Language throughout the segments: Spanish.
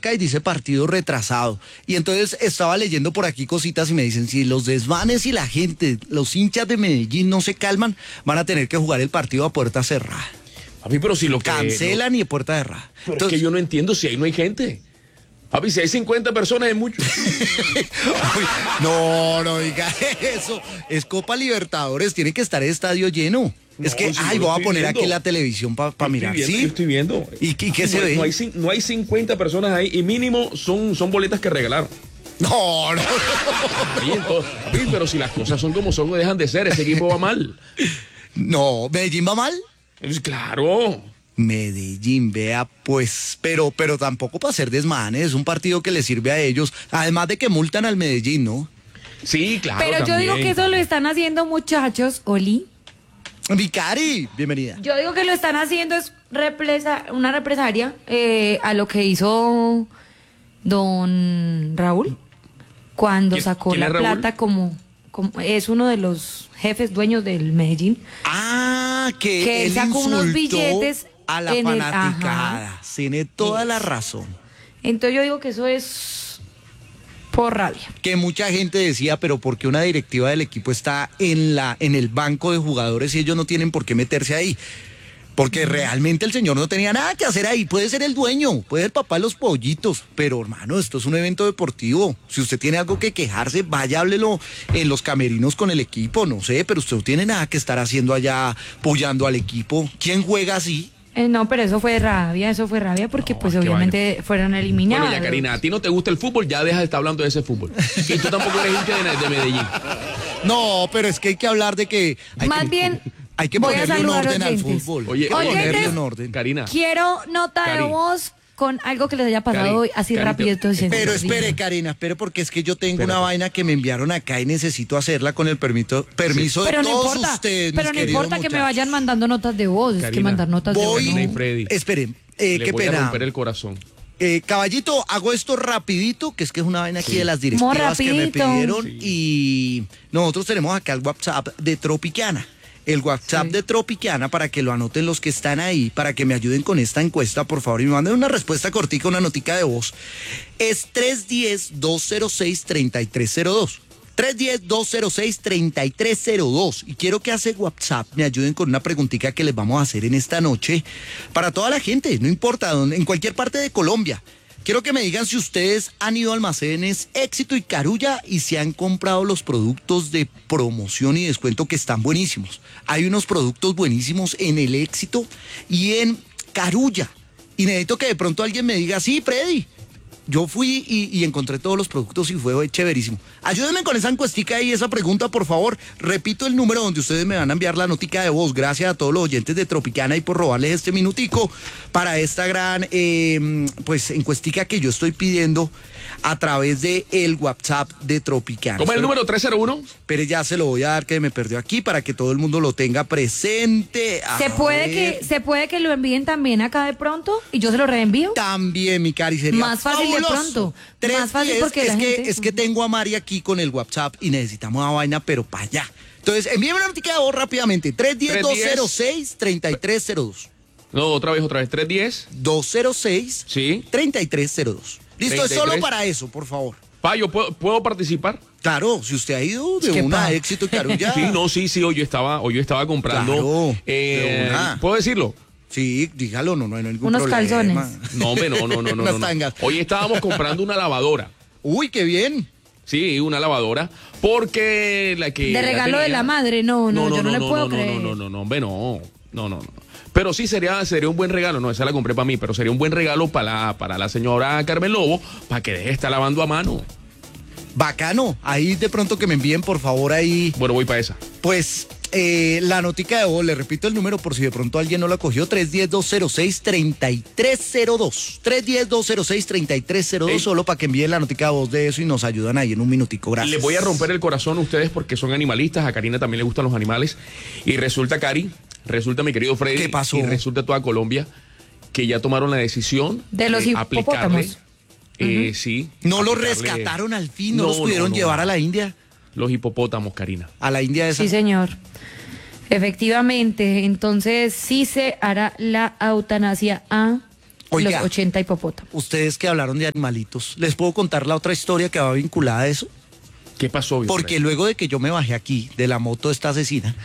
marca y dice partido retrasado. Y entonces estaba leyendo por aquí cositas y me dicen, si los desmanes y la gente, los hinchas de Medellín no se calman, van a tener que jugar el partido a puerta cerrada. Papi, pero si lo que... Cancelan y a puerta cerrada. Pero Entonces, es que yo no entiendo si ahí no hay gente. Papi, si hay 50 personas es mucho. Uy, no diga eso. Es Copa Libertadores, tiene que estar el estadio lleno. No, es que, si ay, yo lo voy a estoy poner viendo. aquí la televisión para mirar. Yo ¿Sí? estoy viendo. ¿Y qué se ve? No hay 50 personas ahí y mínimo son boletas que regalaron. No. Papi, pero si las cosas son como son, no dejan de ser. Ese equipo va mal. No, ¿Medellín va mal? Pues claro. Medellín, vea, pues, pero tampoco para hacer desmanes, es un partido que le sirve a ellos, además de que multan al Medellín, ¿no? Sí, claro. Pero yo también. digo que eso lo están haciendo, muchachos, Oli. Vicari, bienvenida. Yo digo que lo están haciendo es una represalia a lo que hizo don Raúl cuando sacó ¿Quién la es Raúl? plata como es uno de los jefes dueños del Medellín. Ah, que Que él sacó unos insultó billetes a la en el- fanaticada. ajá. Tiene toda la razón. Entonces yo digo que eso es por rabia. Que mucha gente decía, pero ¿por qué una directiva del equipo está en el banco de jugadores y ellos no tienen por qué meterse ahí? Porque realmente el señor no tenía nada que hacer ahí. Puede ser el dueño, puede ser el papá de los pollitos, pero hermano, esto es un evento deportivo. Si usted tiene algo que quejarse, vaya, háblelo en los camerinos con el equipo, no sé, pero usted no tiene nada que estar haciendo allá apoyando al equipo. ¿Quién juega así? No, pero eso fue rabia porque No, pues qué obviamente fueron eliminados. Bueno, ya Karina, a ti no te gusta el fútbol, ya deja de estar hablando de ese fútbol. Y tú tampoco eres hincha de Medellín. No, pero es que hay que hablar de que... Más bien, hay que voy a ponerle un saludar orden al oyentes. fútbol. Oye, hay que ponerle oyentes, un orden. Karina. Quiero nota de Cari. voz con algo que les haya pasado Cari, hoy, así Carito. rápido. Pero espere, Karina, espere, porque es que yo tengo Espérate. una vaina que me enviaron acá y necesito hacerla con el permiso de Pero no todos importa, ustedes, pero mis no queridos importa que me muchachos. vayan mandando notas de voz, es que Karina, mandar notas de voz. Voy, Karina y no. Freddy. esperen, Le qué voy a pena. romper el corazón. Caballito, hago esto rapidito, que es que es una vaina aquí de las directivas que me rapidito. pidieron Sí. y nosotros tenemos acá el WhatsApp de Tropicana. El WhatsApp de Tropicana para que lo anoten los que están ahí, para que me ayuden con esta encuesta, por favor, y me manden una respuesta cortica, una notica de voz. Es 310-206-3302. 310-206-3302. Y quiero que hace WhatsApp me ayuden con una preguntita que les vamos a hacer en esta noche para toda la gente, no importa, en cualquier parte de Colombia. Quiero que me digan si ustedes han ido a almacenes Éxito y Carulla y si han comprado los productos de promoción y descuento que están buenísimos. Hay unos productos buenísimos en el Éxito y en Carulla. Y necesito que de pronto alguien me diga, sí, Freddy, yo fui y encontré todos los productos y fue chéverísimo. Ayúdenme con esa encuestica y esa pregunta, por favor. Repito el número donde ustedes me van a enviar la notica de voz. Gracias a todos los oyentes de Tropicana y por robarles este minutico para esta gran pues encuestica que yo estoy pidiendo a través de el WhatsApp de Tropicana. ¿Cómo es el número 301? Pero ya se lo voy a dar que me perdió aquí para que todo el mundo lo tenga presente. ¿Se puede que lo envíen también acá de pronto y yo se lo reenvío? También, mi cari, sería Más fácil de fabuloso. pronto. 310, Más fácil porque es la que, gente- es que tengo a Mari aquí con el WhatsApp y necesitamos una vaina, pero para allá. Entonces, envíeme una notica de voz rápidamente. 310-206-3302. No, otra vez. 310. 206 Sí. 3302. Listo, es 33. solo para eso, por favor. Pa, ¿yo puedo participar? Claro, si usted ha ido de Es que una pa. Éxito y Carulla. Sí, no, sí, hoy yo estaba comprando. Claro, de una. ¿Puedo decirlo? Sí, dígalo, no hay ningún Unos problema. calzones. No, hombre, no. Unas tangas. Hoy estábamos comprando una lavadora. Uy, qué bien. Sí, una lavadora. Porque la que. De regalo de la madre, no, yo no le puedo creer. No, hombre, no. Pero sí sería un buen regalo. No, esa la compré para mí, pero sería un buen regalo para la señora Carmen Lobo, para que deje de estar lavando a mano. Bacano. Ahí de pronto que me envíen, por favor, ahí. Bueno, voy para esa. Pues la notica de voz, le repito el número por si de pronto alguien no la cogió, 310-206-3302. 310-206-3302, solo para que envíen la notica de voz de eso y nos ayudan ahí en un minutico. Gracias. Les voy a romper el corazón a ustedes porque son animalistas. A Karina también le gustan los animales. Y resulta, mi querido Freddy. ¿Qué pasó? Y resulta toda Colombia que ya tomaron la decisión De los aplicarle. hipopótamos. Sí. ¿No los aplicarle- rescataron al fin? ¿No, No, los pudieron no. llevar a la India? Los hipopótamos, Karina. A la India esa. Sí, señor. Efectivamente, entonces sí se hará la eutanasia a Oiga. los 80 hipopótamos. Ustedes que hablaron de animalitos, ¿les puedo contar la otra historia que va vinculada a eso? ¿Qué pasó, Wilfred? Porque luego de que yo me bajé aquí de la moto de esta asesina,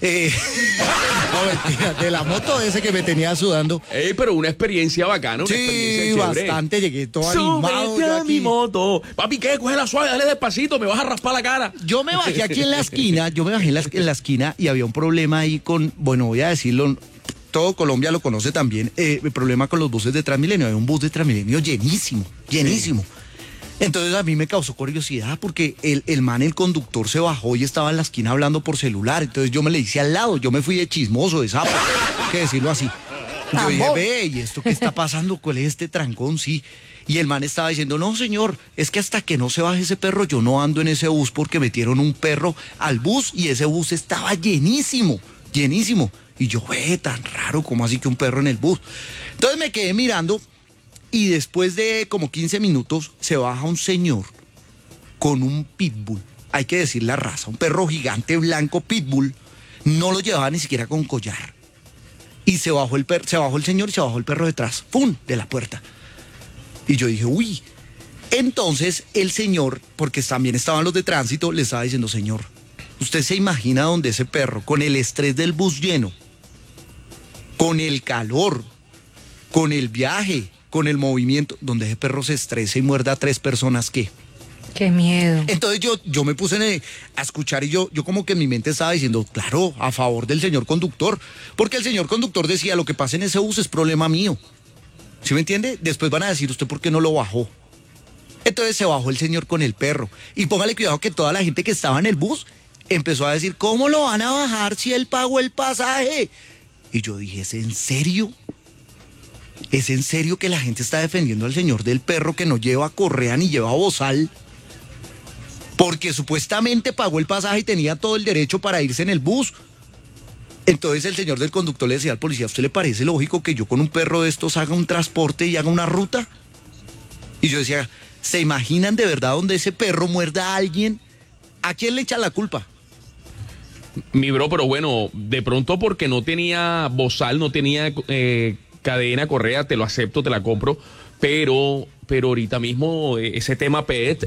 no, mentira, de la moto ese que me tenía sudando. Ey, pero una experiencia bacana, una experiencia Sí, chévere. bastante, llegué todo animado. Súbete Yo, a mi aquí. moto. Papi, ¿qué? Cógela suave, dale despacito, me vas a raspar la cara. Yo me bajé aquí en la esquina, en la esquina y había un problema ahí con, bueno, voy a decirlo, todo Colombia lo conoce también, el problema con los buses de Transmilenio. Había un bus de Transmilenio llenísimo, llenísimo. Entonces a mí me causó curiosidad porque el man, el conductor, se bajó y estaba en la esquina hablando por celular. Entonces yo me le hice al lado, yo me fui de chismoso, de sapo, hay que decirlo así. Yo dije, ve, ¿y esto qué está pasando? ¿Cuál es este trancón? Sí. Y el man estaba diciendo, no señor, es que hasta que no se baje ese perro, yo no ando en ese bus porque metieron un perro al bus y ese bus estaba llenísimo, llenísimo. Y yo, ve, tan raro, ¿cómo así que un perro en el bus? Entonces me quedé mirando. Y después de como 15 minutos se baja un señor con un pitbull, hay que decir la raza, un perro gigante blanco pitbull, no lo llevaba ni siquiera con collar. Y se bajó el señor y se bajó el perro detrás, ¡pum!, de la puerta. Y yo dije, uy. Entonces el señor, porque también estaban los de tránsito, le estaba diciendo, señor, ¿usted se imagina donde ese perro, con el estrés del bus lleno, con el calor, con el viaje, con el movimiento, donde ese perro se estresa y muerda a 3 personas, ¿qué? Qué miedo. Entonces yo me puse a escuchar y yo como que en mi mente estaba diciendo, claro, a favor del señor conductor, porque el señor conductor decía, lo que pasa en ese bus es problema mío. ¿Sí me entiende? Después van a decir, ¿usted por qué no lo bajó? Entonces se bajó el señor con el perro. Y póngale cuidado que toda la gente que estaba en el bus empezó a decir, ¿cómo lo van a bajar si él pagó el pasaje? Y yo dije, ¿es en serio? ¿Es en serio que la gente está defendiendo al señor del perro que no lleva correa ni lleva bozal? Porque supuestamente pagó el pasaje y tenía todo el derecho para irse en el bus. Entonces el señor del conductor le decía al policía, ¿a usted le parece lógico que yo con un perro de estos haga un transporte y haga una ruta? Y yo decía, ¿se imaginan de verdad donde ese perro muerda a alguien? ¿A quién le echan la culpa? Mi bro, pero bueno, de pronto porque no tenía bozal, no tenía cadena, correa, te lo acepto, te la compro, pero ahorita mismo ese tema PET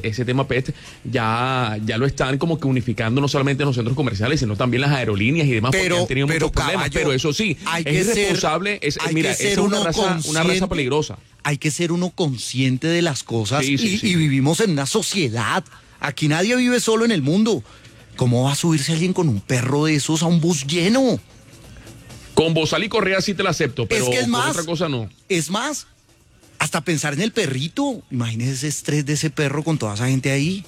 ya lo están como que unificando no solamente en los centros comerciales, sino también las aerolíneas y demás, porque han tenido muchos problemas. Caballo, pero eso sí, es irresponsable, mira, es una raza peligrosa. Hay que ser uno consciente de las cosas Sí, sí, sí. y vivimos en una sociedad. Aquí nadie vive solo en el mundo. ¿Cómo va a subirse alguien con un perro de esos a un bus lleno? Con bozal y correa sí te la acepto, pero Es que es con más, otra cosa no. Es más, hasta pensar en el perrito. Imagínese ese estrés de ese perro con toda esa gente ahí.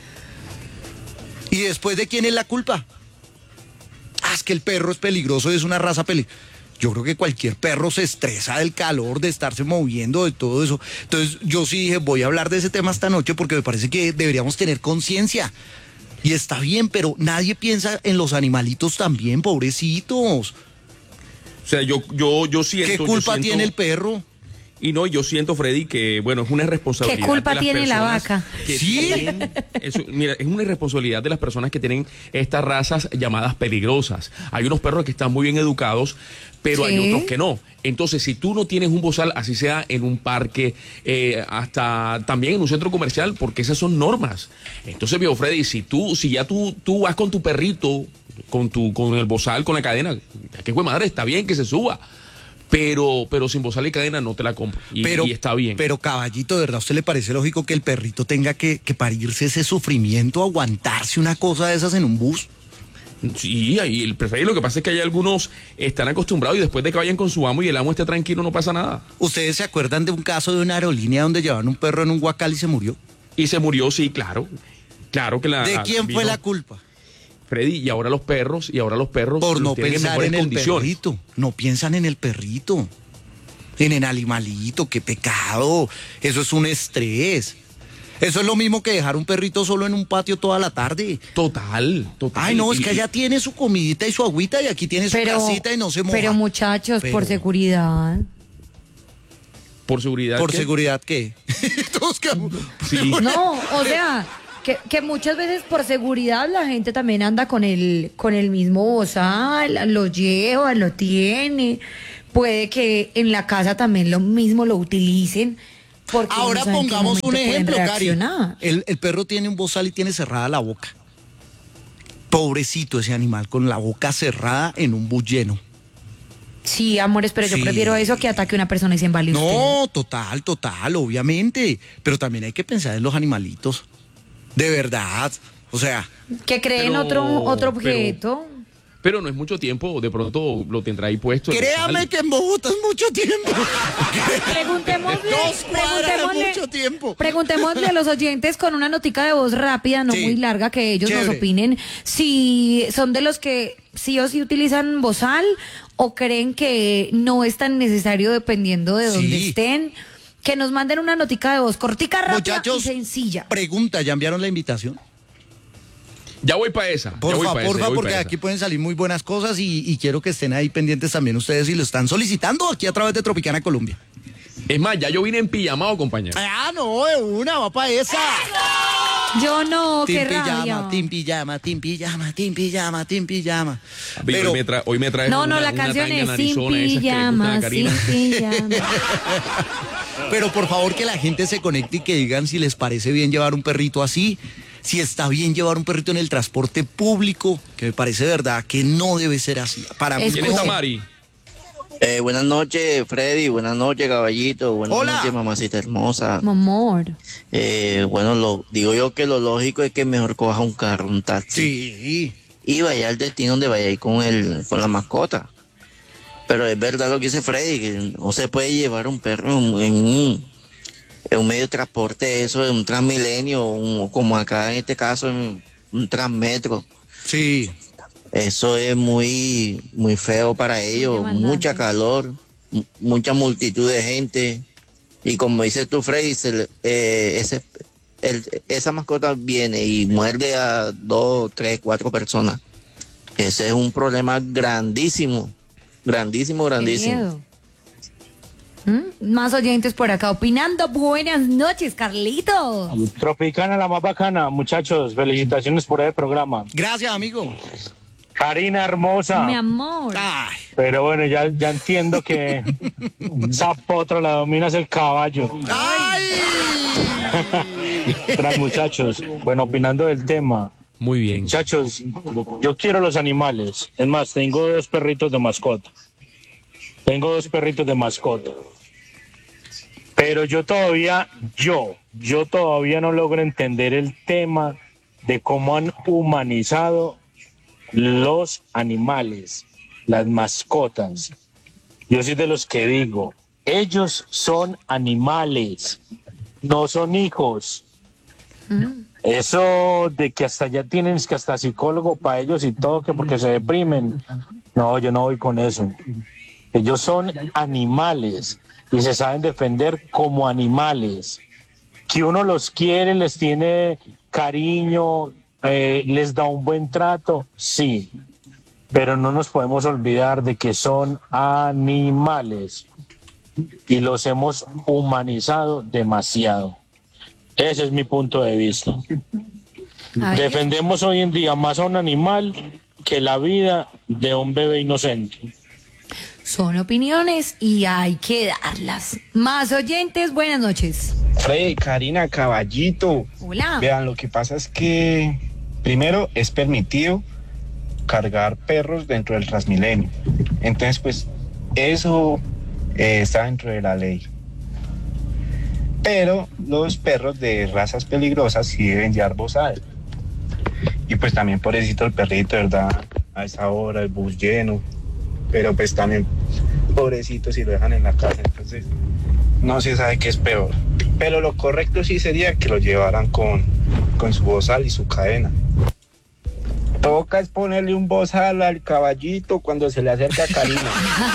¿Y después de quién es la culpa? Ah, es que el perro es peligroso, es una raza peligrosa. Yo creo que cualquier perro se estresa del calor, de estarse moviendo, de todo eso. Entonces yo sí dije, voy a hablar de ese tema esta noche porque me parece que deberíamos tener conciencia. Y está bien, pero nadie piensa en los animalitos también, pobrecitos. O sea, yo siento... ¿Qué culpa tiene el perro? Y no, yo siento, Freddy, que bueno, es una irresponsabilidad. ¿Qué culpa de las tiene la personas vaca? que ¿Sí? mira, es una irresponsabilidad de las personas que tienen estas razas llamadas peligrosas. Hay unos perros que están muy bien educados, pero hay Sí. otros que no. Entonces, si tú no tienes un bozal, así sea en un parque, hasta también en un centro comercial, porque esas son normas. Entonces, viejo Freddy, si ya tú vas con tu perrito, con el bozal, con la cadena, que fue madre, está bien que se suba. Pero sin bozal y cadena no te la compro. Y está bien. Pero caballito, ¿de verdad a usted le parece lógico que el perrito tenga que parirse ese sufrimiento, aguantarse una cosa de esas en un bus? Sí, ahí el preferido. Lo que pasa es que hay algunos están acostumbrados y después de que vayan con su amo y el amo esté tranquilo no pasa nada. ¿Ustedes se acuerdan de un caso de una aerolínea donde llevaban un perro en un guacal y se murió? Y se murió, sí, claro. Claro que ¿De quién fue la culpa? Freddy, y ahora los perros Por no tienen pensar mejores en el condiciones. perrito. No piensan en el perrito. En el animalito, qué pecado. Eso es un estrés. Eso es lo mismo que dejar un perrito solo en un patio toda la tarde. Total. Ay, no, es que allá tiene su comidita y su agüita y aquí tiene su casita y no se moja. Pero muchachos, por seguridad. ¿Por seguridad? ¿Por qué? seguridad qué? Todos quedamos- Sí. No, o sea, que muchas veces por seguridad la gente también anda con el mismo bozal, lo lleva, lo tiene. puede que en la casa también lo mismo lo utilicen. Porque Ahora no saben en qué pongamos un momento pueden ejemplo, Cari. reaccionar. El perro tiene un bozal y tiene cerrada la boca. Pobrecito ese animal con la boca cerrada en un bus lleno. Sí, amores, pero Sí. yo prefiero eso que ataque a una persona y se embale usted. No, total, obviamente. Pero también hay que pensar en los animalitos. De verdad. O sea, Que creen Pero- otro pero- objeto. Pero no es mucho tiempo, de pronto lo tendrá ahí puesto. el créame bozal. que en Bogotá es mucho tiempo. Preguntémosle, 2 cuadras es mucho tiempo. preguntémosle a los oyentes con una notica de voz rápida, no Sí. muy larga, que ellos nos Chévere. opinen si son de los que sí o sí utilizan bozal o creen que no es tan necesario dependiendo de dónde Sí. estén. Que nos manden una notica de voz cortica, rápida Muchachos, y sencilla. pregunta, ¿ya enviaron la invitación? Ya voy para esa. Porfa, porque aquí pueden salir muy buenas cosas y quiero que estén ahí pendientes también ustedes y lo están solicitando aquí a través de Tropicana Colombia. Es más, ya yo vine en pijamado, compañero. Ah, no, de una, va para esa. Yo no, qué Team pijama, rabia. team pijama, team pijama, team pijama, team pijama. Pero, hoy me traes No, una la canción tanga es sin narizona, esas que le gustan a pijama, sin Karina. pijama. Pero por favor que la gente se conecte y que digan si les parece bien llevar un perrito así, si está bien llevar un perrito en el transporte público, que me parece de verdad que no debe ser así. Para mí, ¿Quién está, Mari? Buenas noches, Freddy. Buenas noches, caballito. Buenas Hola. noches, mamacita hermosa. Mi amor. Bueno, digo yo que lo lógico es que mejor coja un carro, un taxi. Sí. Y vaya al destino donde vaya a ir con la mascota. Pero es verdad lo que dice Freddy, que no se puede llevar un perro en un medio de transporte, eso, en un Transmilenio, como acá en este caso, en un Transmetro. Sí. Eso es muy, muy feo para ellos, demandante. mucha calor, mucha multitud de gente. Y como dice tú, Freddy, esa mascota viene y muerde a 2, 3, 4 personas. Ese es un problema grandísimo, grandísimo, Qué grandísimo. miedo. Más oyentes por acá opinando. Buenas noches, Carlito. Tropicana, la más bacana, muchachos, felicitaciones por el programa. Gracias, amigo. Karina hermosa. Mi amor. Ay, Pero bueno, ya entiendo que esa potra la dominas el caballo. ay. Tras muchachos, bueno, opinando del tema. Muy bien. Muchachos, yo quiero los animales. Es más, tengo 2 perritos de mascota. Pero yo todavía no logro entender el tema de cómo han humanizado los animales, las mascotas. Yo soy de los que digo, ellos son animales, no son hijos. Eso de que hasta ya tienen que hasta psicólogo para ellos y todo, que porque se deprimen. No, yo no voy con eso. Ellos son animales y se saben defender como animales. Que uno los quiere, les tiene cariño, les da un buen trato, sí. Pero no nos podemos olvidar de que son animales y los hemos humanizado demasiado. Ese es mi punto de vista. A ver. Defendemos hoy en día más a un animal que la vida de un bebé inocente. Son opiniones y hay que darlas. Más oyentes, buenas noches. Freddy, Karina, caballito. Hola. Vean, lo que pasa es que primero es permitido cargar perros dentro del Transmilenio. Entonces, pues, eso está dentro de la ley. Pero los perros de razas peligrosas sí deben llevar bozal. Y pues también pobrecito el perrito, ¿verdad? A esa hora, el bus lleno. Pero pues también pobrecito si lo dejan en la casa. Entonces, no se sabe qué es peor. Pero lo correcto sí sería que lo llevaran con su bozal y su cadena. Toca es ponerle un bozal al caballito cuando se le acerca a Karina.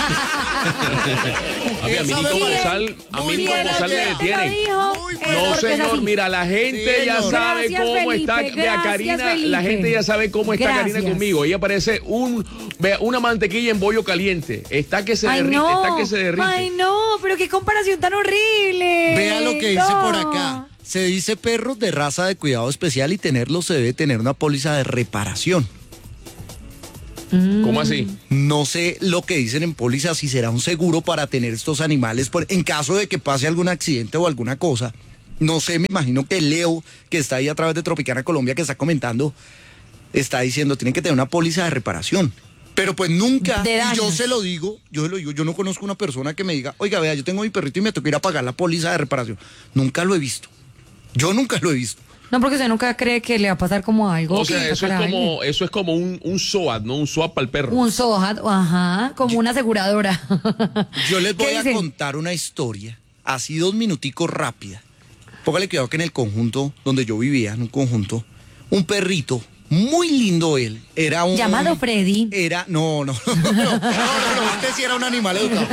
A mí Nico Marzal, a mí Nico Marzal me detiene. No, señor, mira, la gente ya Señor. sabe Gracias, cómo Felipe, está. Vea, gracias, Karina, Felipe. la gente ya sabe cómo está Gracias. Karina conmigo. Ella parece una mantequilla en bollo caliente. Está que se Ay, derrite, no. está que se derrite. Ay, no, pero qué comparación tan horrible. Vea lo que dice No. por acá. Se dice perros de raza de cuidado especial y tenerlos se debe tener una póliza de reparación. ¿Cómo así? No sé lo que dicen en póliza, si será un seguro para tener estos animales en caso de que pase algún accidente o alguna cosa. No sé, me imagino que Leo, que está ahí a través de Tropicana Colombia, que está comentando, está diciendo, tienen que tener una póliza de reparación. Pero pues nunca, De y daños. yo se lo digo, yo no conozco una persona que me diga, oiga, vea, yo tengo mi perrito y me toca ir a pagar la póliza de reparación. Nunca lo he visto. Yo nunca lo he visto. No, porque usted nunca cree que le va a pasar como algo. O sea, que eso es como un SOAT, ¿no? Un SOAT para el perro. Un SOAT, ajá, como una aseguradora. Yo les voy ¿Qué a dicen? contar una historia, así 2 minuticos rápida. Póngale cuidado que en el conjunto donde yo vivía, en un conjunto, un perrito, muy lindo él, era un... Llamado Freddy. No, usted sí era un animal educado.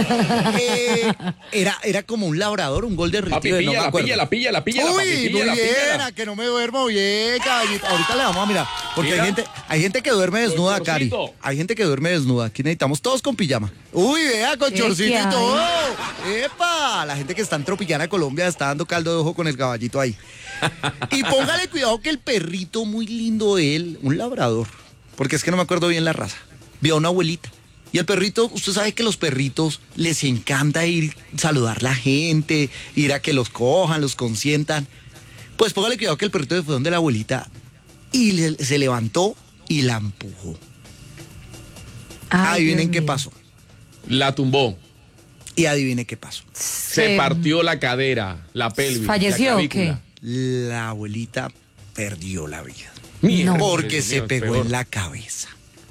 Era como un labrador, un golden Papi, retriever, no me acuerdo. la pilla, Uy, papi, muy píllala. bien, a que no me duermo bien, caballito. Ahorita le vamos a mirar, porque Mira. hay gente que duerme desnuda, Cari. chorcito. Hay gente que duerme desnuda. Aquí necesitamos todos con pijama. Uy, vea, con ¿Qué chorcito y hay? todo. ¡Epa! La gente que está en Tropicana Colombia está dando caldo de ojo con el caballito ahí. Y póngale cuidado que el perrito, muy lindo él, un labrador, porque es que no me acuerdo bien la raza, vio a una abuelita. Y el perrito, usted sabe que los perritos les encanta ir a saludar a la gente, ir a que los cojan, los consientan. Pues póngale cuidado que el perrito se fue donde la abuelita y se levantó y la empujó. Ay, Adivinen Dios qué mío. pasó. La tumbó. Y adivine qué pasó. Se partió la cadera, la pelvis. ¿Falleció la o qué? clavícula. La abuelita perdió la vida. Mierda, Porque Dios se mío, pegó peor. en la cabeza.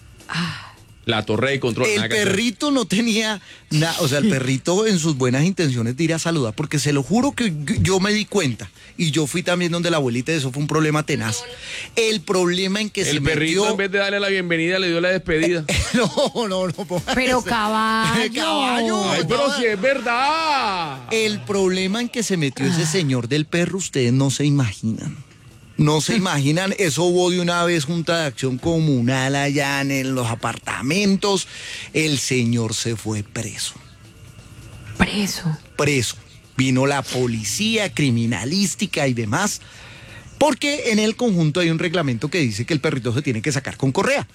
La torre de control. El nada que hacer. perrito no tenía nada, o sea, el perrito en sus buenas intenciones de ir a saludar, porque se lo juro que yo me di cuenta, y yo fui también donde la abuelita, y eso fue un problema tenaz. El problema en que se El perrito, metió... en vez de darle la bienvenida, le dio la despedida. No, póngale Pero ese. caballo. Caballo. Ay, pero si es verdad. El problema en que se metió ese señor del perro, ustedes no se imaginan. No se imaginan, eso hubo de una vez junta de acción comunal allá en los apartamentos. El señor se fue preso. Preso. Vino la policía criminalística y demás, porque en el conjunto hay un reglamento que dice que el perrito se tiene que sacar con correa.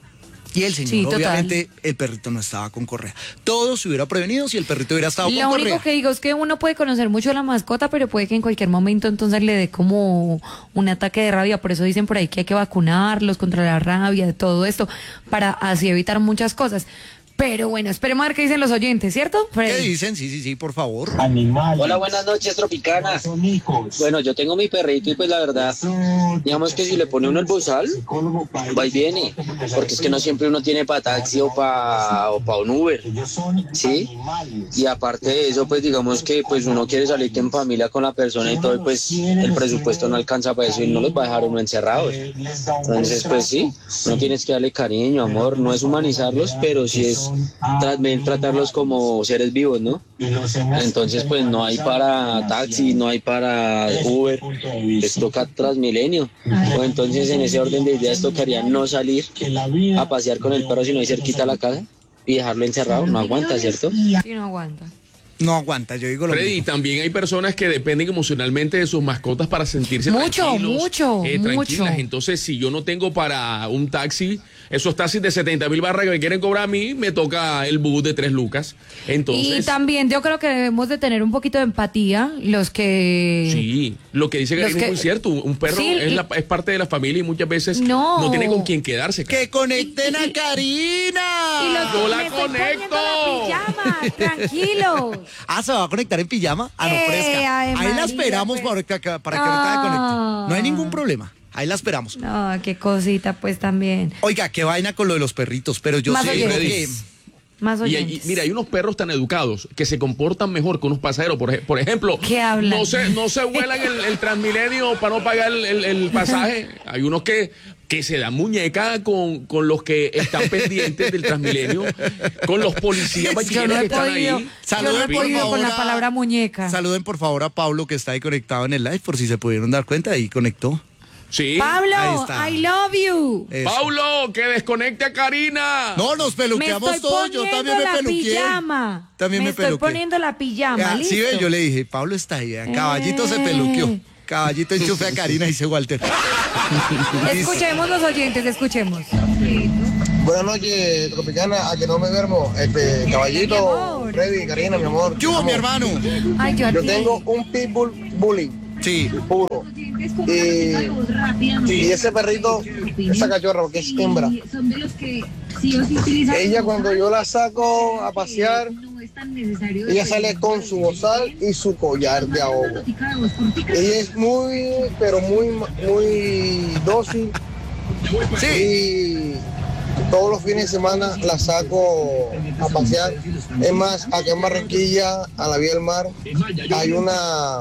Y el señor, Sí, total. obviamente, el perrito no estaba con correa. Todo se hubiera prevenido si el perrito hubiera estado Lo con único correa. que digo es que uno puede conocer mucho a la mascota, pero puede que en cualquier momento entonces le dé como un ataque de rabia. Por eso dicen por ahí que hay que vacunarlos contra la rabia, de todo esto, para así evitar muchas cosas. Pero bueno, esperemos a ver qué dicen los oyentes, ¿cierto, ¿Qué Freddy? dicen? Sí, por favor. Animales. Hola, buenas noches, Tropicana. Son hijos. Bueno, yo tengo mi perrito y pues la verdad, digamos que si le pone uno el bozal, va y viene, porque es que no siempre uno tiene para taxi o para un Uber, ¿sí? Y aparte de eso, pues digamos que pues uno quiere salir en familia con la persona y todo, y pues el presupuesto no alcanza para eso y no los va a dejar uno encerrados. Entonces, pues sí, uno tienes que darle cariño, amor, no es humanizarlos, pero sí es también tratarlos como seres vivos, ¿no? Entonces, pues no hay para taxi, no hay para Uber, les toca Transmilenio. Pues entonces, en ese orden de ideas, tocaría no salir a pasear con el perro, sino ir cerquita a la casa y dejarlo encerrado. No aguanta, ¿cierto? Sí, no aguanta. No aguanta, yo digo lo Freddy, mismo. también hay personas que dependen emocionalmente de sus mascotas para sentirse Mucho, tranquilos, tranquilas. mucho. Entonces, si yo no tengo para un taxi, esos taxis de 70.000 barras que me quieren cobrar a mí, me toca el bus de 3 lucas. Entonces, Y también yo creo que debemos de tener un poquito de empatía, los que... sí, lo que dice Los Karina es que- muy cierto. Un perro Sí, es parte de la familia y muchas veces No. no tiene con quién quedarse. ¡Que conecten a Karina! Y los Yo la me estoy conecto. poniendo la pijama, tranquilos. Ah, ¿se va a conectar en pijama? Ah, no, Ave fresca. Ahí María, la esperamos pues. para que ahorita conecte. Ah. No hay ningún problema. Ahí la esperamos. No, qué cosita, pues también. Oiga, qué vaina con lo de los perritos, pero yo Más sé oyentes. que... Más Y, oyentes. mira, hay unos perros tan educados que se comportan mejor que unos pasajeros. Por ejemplo, ¿Qué hablan? no se vuelan el Transmilenio para no pagar el pasaje. Hay unos que se dan muñeca con los que están pendientes del Transmilenio, con los policías Yo bachilleres no he que están podido, ahí. yo no he Saluden, por podido con la favor, palabra muñeca. Saluden por favor a Pablo, que está ahí conectado en el live, por si se pudieron dar cuenta, ahí conectó. Sí. Ahí Pablo, está. I love you. Eso. Paulo, que desconecte a Karina. No, nos Me peluqueamos estoy todos, yo poniendo también me la peluqueé. pijama. También me estoy peluqué. poniendo la pijama, Ah, ¿listo? sí, ve, yo le dije, Pablo está ahí, Caballito se peluqueó. Caballito enchufe a Karina, dice Walter. Escuchemos los oyentes, escuchemos. Buenas noches, Tropicana, a que no me duermo. Caballito, Freddy, Karina, mi amor. Yo, mi hermano. Ay, yo Yo tengo un pitbull bully. Sí. Puro. Y ese perrito, esa cachorra, porque es hembra. Ella cuando yo la saco a pasear, ella sale con su bozal y su collar de ahogo. Ella es muy, pero muy dócil. Sí. Y todos los fines de semana la saco a pasear. Es más, acá en Barranquilla, a la vía del mar, hay una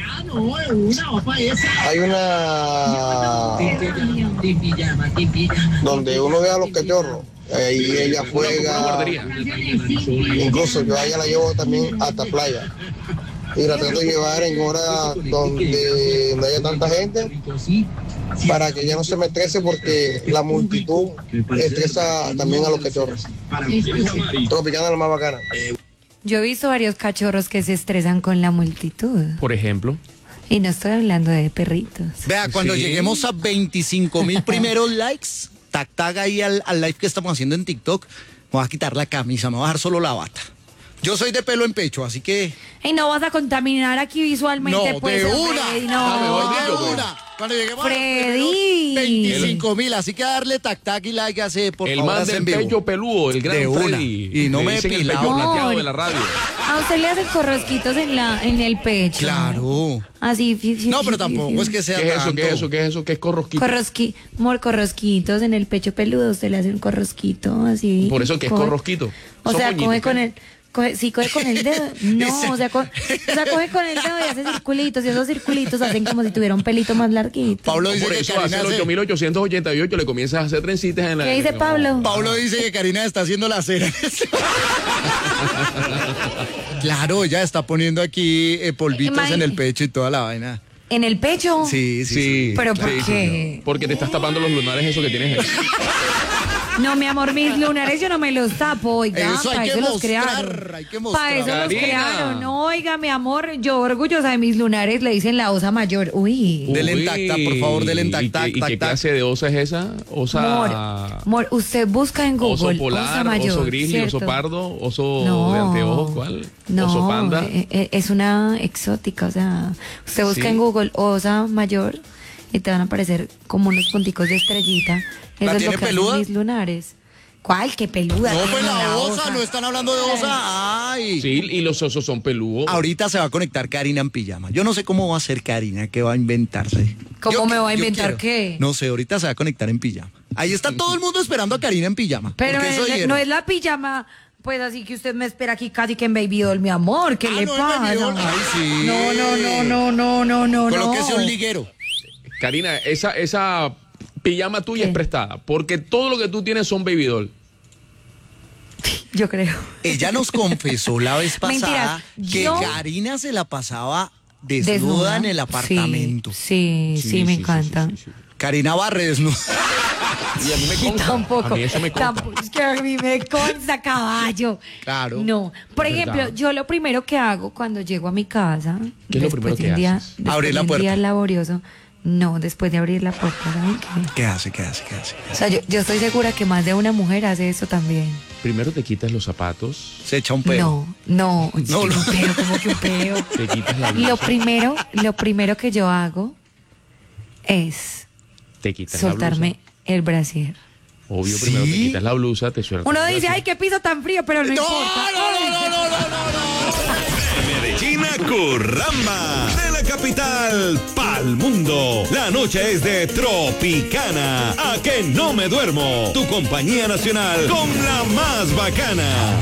donde uno ve a los cachorros. Ahí ella juega. Incluso yo a ella la llevo también hasta playa. Y la trato de llevar en horas donde no haya tanta gente, para que ella no se me estrese, porque la multitud estresa también a los cachorros. Tropicana es la más bacana. Yo he visto varios cachorros que se estresan con la multitud. Por ejemplo. Y no estoy hablando de perritos. Vea, cuando Sí. lleguemos a 25,000 primeros likes, tag ahí al live que estamos haciendo en TikTok, me voy a quitar la camisa, me voy a dejar solo la bata. Yo soy de pelo en pecho, así que... Y no vas a contaminar aquí visualmente, No, pues. de hombre, una. no. mejor de dicho, pues. una. Cuando lleguemos Freddy. a 25,000, así que darle tac y like hace, por El favor, man hace del en vivo. pecho peludo, el gran De una. Freddy. Y no Le me he dicen el pilado. pecho plateado No. de la radio. A usted le hacen corrosquitos en el pecho. Claro. Así. No, pero tampoco es que sea ¿Qué es eso? tanto. ¿Qué es eso? ¿Qué es eso? ¿Qué es corrosquito? Corrosquitos en el pecho peludo. Usted le hace un corrosquito así. Por eso que es Coge- corrosquito. O Son sea, moñitos, coge ¿qué? con el... coge con el dedo. No, o sea, coge con el dedo y hace circulitos. Y esos circulitos hacen como si tuviera un pelito más larguito. Pablo dice Por que eso Karina hace el hace... 8888 le comienzas a hacer trencitas en la... ¿Qué dice Pablo? Pablo dice que Karina está haciendo la cera. Claro, ya está poniendo aquí polvitos en el pecho y toda la vaina. ¿En el pecho? Sí, sí. Sí. ¿Pero por sí, qué? sí. Porque te estás tapando los lunares eso que tienes ahí. No, mi amor, mis lunares yo no me los tapo, oiga, Eso hay para que eso los mostrar, crearon. hay que mostrar. Para eso los Karina. crearon. No, oiga, mi amor, yo orgullosa de mis lunares, le dicen la osa mayor. Uy. Dele en Uy, tac-tac, por favor, dele en ¿y tac-tac, qué- ¿Y qué tac-tac. clase de osa es esa? Osa... Mor, usted busca en Google Oso polar, osa mayor, oso grizzly, ¿cierto? oso pardo, oso No. de anteojos, ¿cuál? No, Oso panda. es una exótica, o sea, usted busca Sí. en Google osa mayor y te van a aparecer como unos punticos de estrellita. Eso es tiene lo que hacen peluda? mis lunares. ¿Cuál? ¿Qué peluda? No, tiene pues la la osa, no están hablando de osa. Ay. Sí, y los osos son peludos. Ahorita se va a conectar Karina en pijama. Yo no sé cómo va a hacer Karina, qué va a inventarse. ¿Cómo me va a yo inventar quiero. qué? No sé, ahorita se va a conectar en pijama. Ahí está todo el mundo esperando a Karina en pijama. Pero porque eso no oyeron. es la pijama, pues así que usted me espera aquí casi que en Baby Doll, mi amor. ¿Qué le no, en pasa? Baby Doll. Ay, sí. No. Colóquese un liguero. Karina, esa pijama tuya ¿Qué? es prestada, porque todo lo que tú tienes son baby doll. Yo creo. Ella nos confesó la vez pasada Mentiras, que yo- Karina se la pasaba desnuda en el apartamento. Sí, me encanta. Karina barre desnuda. Y a mí me Y consta. tampoco. A mí eso me consta. Tampoco, es que a mí me consta, caballo. Claro. No. Por Es ejemplo, verdad. yo lo primero que hago cuando llego a mi casa, ¿Qué es lo después primero de que un día, haces? después Abrir la de un puerta. día laborioso, no, después de abrir la puerta, ¿saben qué? ¿Qué hace? O sea, yo estoy segura que más de una mujer hace eso también. Primero te quitas los zapatos, Se echa un pedo. No, No, un no. peo, como que un peo. te quitas la blusa. Lo primero que yo hago es Te quitas soltarme la blusa. el brasier. Obvio, primero te ¿Sí? quitas la blusa, te sueltas. Uno el dice, brazo. ay, qué piso tan frío, pero no importa. Medellín a Curramba, de la capital pa'l mundo. La noche es de Tropicana, a que no me duermo. Tu compañía nacional con la más bacana.